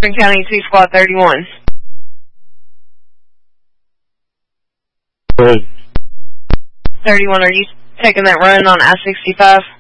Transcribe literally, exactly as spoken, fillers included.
Spring County two Squad thirty-one. Go ahead. thirty-one, are you taking that run on I sixty-five?